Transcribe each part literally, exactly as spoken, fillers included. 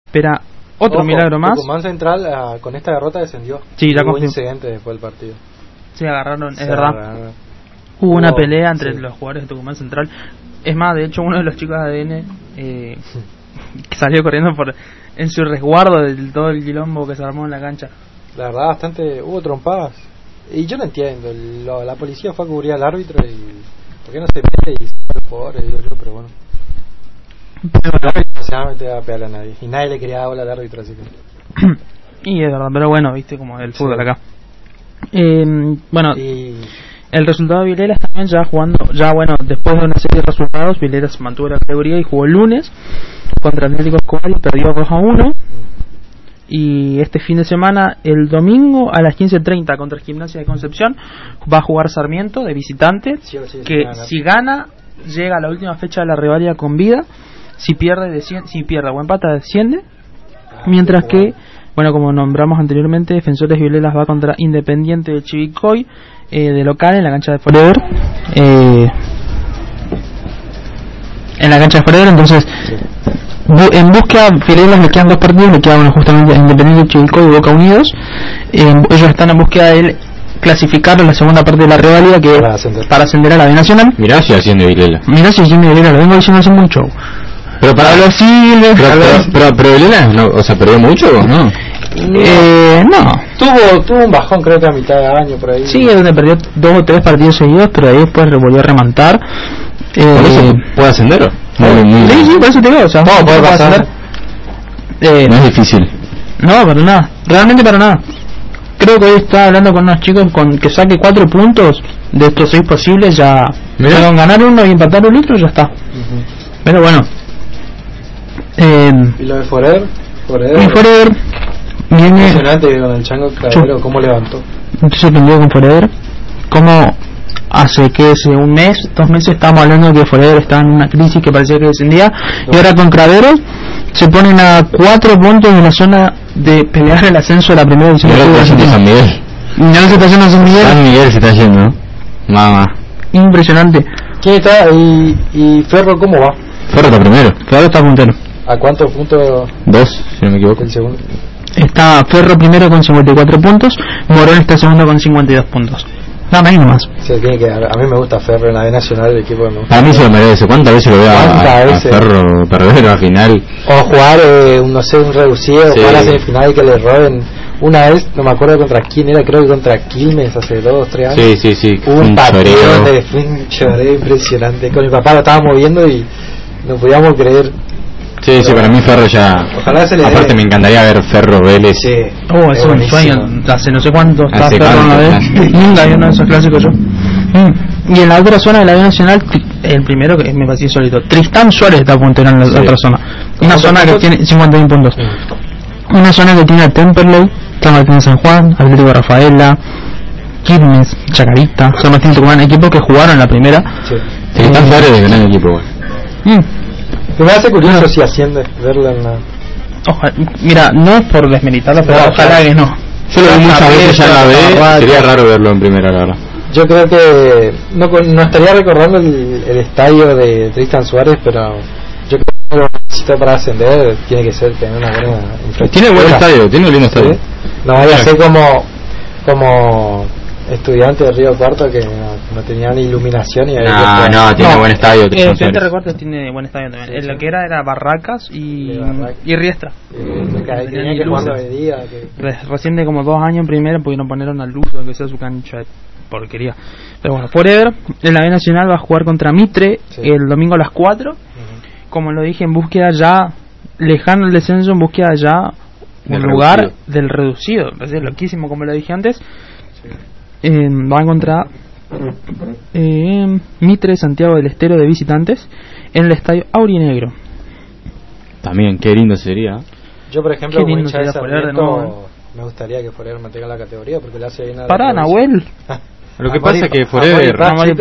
espera otro Ojo, milagro más. Tucumán Central uh, con esta derrota descendió. Sí, ya hubo confirmó. incidente después del partido. Se agarraron, Se es verdad. agarraron. Hubo una Hubo, pelea entre sí. los jugadores de Tucumán Central. Es más, de hecho, uno de los chicos de A D N eh, salió corriendo por en su resguardo de todo el quilombo que se armó en la cancha. La verdad, bastante. Hubo trompadas. Y yo no entiendo. Lo, la policía fue a cubrir al árbitro y. ¿Por qué no se mete y se va al pobre? Digo yo, pero bueno. Pero, No se va a meter a pegarle a nadie. Y nadie le quería dar bola al árbitro, así que. y es verdad, pero bueno, viste como el fútbol sí. acá. Eh, bueno. Y... El resultado de Vilelas también ya jugando, ya bueno, después de una serie de resultados, Vilelas mantuvo la categoría y jugó el lunes contra Atlético Escobar y perdió dos a uno. Y este fin de semana, el domingo a las quince treinta contra Gimnasia de Concepción, va a jugar Sarmiento de visitante, sí, sí, que sí, si gana, llega a la última fecha de la rivalidad con vida, si pierde, desciende, si pierde o empata, desciende, ah, mientras que, bueno, como nombramos anteriormente, Defensores Vilelas va contra Independiente de Chivicoy, Eh, de local en la cancha de Forever eh, en la cancha de Forever. Entonces sí. bu- en búsqueda Vilelas le quedan dos partidos, le queda uno justamente Independiente de Chivilcoy y Boca Unidos. eh, ellos están en búsqueda de clasificar en la segunda parte de la rivalidad, que para ascender, para ascender a la B Nacional. Mirá si asciende Vilelas, mirá si asciende Vilelas, lo vengo diciendo hace mucho, pero para los siglos pero, pero, pero, pero Vilelas no, o sea, perdió mucho, ¿no? Eh, no. Tuvo tuvo un bajón, creo que a mitad de año por ahí. Sí, es donde perdió dos o tres partidos seguidos, pero ahí después volvió a remontar. Eh, ¿Por eso puede ascender? No, muy, muy sí, sí, por eso te digo, o sea, no, puede pasar. Eh, no es difícil. No, para nada, realmente para nada. Creo que hoy estaba hablando con unos chicos con que saque cuatro puntos de estos seis posibles, ya con ganar uno y empatar el otro ya está. Uh-huh. Pero bueno. Eh, ¿Y lo de Forever? Forever. Y Forever viene impresionante con el Chango Clavero, cómo levantó. Estoy sorprendido con Forever, cómo hace que hace un mes, dos meses estábamos hablando de que Forever estaba en una crisis que parecía que descendía, no. Y ahora con Craveros se ponen a cuatro puntos en la zona de pelear el ascenso de la primera división. No se está San Miguel. No se está yendo San Miguel. San Miguel se está yendo, ¿no? Mamá. Impresionante. ¿Quién está? ¿Y, y Ferro cómo va? Ferro está primero. Ferro está puntero. ¿A cuántos puntos? Dos, si no me equivoco. El segundo. Está Ferro primero con cincuenta y cuatro puntos, Morón está segundo con cincuenta y dos puntos. Nada más y nomás. Sí, tiene que, a mí me gusta Ferro en la B Nacional, el equipo de... A mí se lo merece. ¿Cuántas veces lo veo a, a Ferro perder a final? O jugar, eh, no sé, un reducido, sí. Jugar a semifinal y que le roben. Una vez, no me acuerdo contra quién era, creo que contra Quilmes hace dos, tres años. Sí, sí, sí. Hubo un partido donde fue un choreo impresionante. Con mi papá lo estábamos viendo y no podíamos creer. Sí, pero sí, para mí Ferro ya... Ojalá se le aparte dé. Me encantaría ver Ferro Vélez. Sí. Oh, es, es un sueño. Hace no sé cuánto está Ferro una vez. Nunca había uno de esos clásicos yo. Mm. Y en la otra zona de la B Nacional, el primero que me pareció solito, Tristán Suárez está puntero en la sí. otra zona. Una zona que tiene cincuenta y uno puntos. Sí. Una zona que tiene a Temperley, San Martín de San Juan, Atlético de Rafaela, Quilmes, Chacarita, San Martín de Tucumán, equipos que jugaron en la primera. Sí. Tristán eh, Suárez de gran equipo, bueno. Mm. Me hace curioso no. si asciende verlo en la... Ojalá, mira, no es por desmeritarlo, pero no, ojalá que no. Yo lo vi muchas veces ya en la B, sería raro verlo en primera, la verdad. Yo creo que no, no estaría recordando el, el estadio de Tristán Suárez, pero yo creo que lo necesito para ascender tiene que ser tener una buena infraestructura. Tiene buen estadio, tiene un lindo estadio. ¿Sí? No vaya a ser como como estudiante de Río Cuarto que no, no tenían iluminación y no, que no, tiene no, buen estadio. El estudiante de Río Cuarto tiene buen estadio también. Sí, sí. Lo que era era Barracas y Barracas. y Riestra. Sí, que tenía que jugar de día. Que... Re, recién de como dos años en primera pudieron poner una luz aunque sea su cancha de porquería. Pero bueno, Forever en la B Nacional va a jugar contra Mitre sí. el domingo a las cuatro. Uh-huh. Como lo dije, en búsqueda ya lejano el descenso, en búsqueda ya un el lugar reducido. del reducido. Es loquísimo, como lo dije antes. Sí. Eh, va a encontrar eh, Mitre Santiago del Estero de visitantes en el estadio Aurinegro. También, qué lindo sería. Yo, por ejemplo, como hincha de Sarmiento, me gustaría que Forever mantenga la categoría porque le hace bien a la para Nahuel. Lo que pasa es que Forever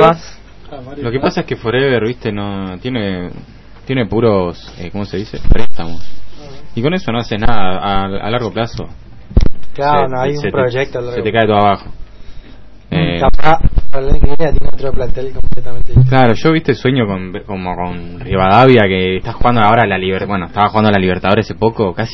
lo que pasa es que Forever, viste, no tiene tiene puros, eh, ¿cómo se dice? Préstamos. Y con eso no hace nada a, a largo plazo. Claro, se, no hay se un proyecto. Te, se te cae todo abajo. Eh, capaz para el año que viene tiene otro plantel completamente diferente. Claro, yo viste sueño con como con Rivadavia que está jugando ahora la Liber, bueno, estaba jugando la Libertadores hace poco, casi